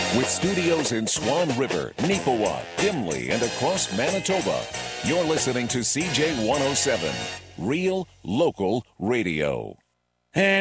With studios in Swan River, Neepawa, Dimley, and across Manitoba, you're listening to CJ 107, Real Local Radio.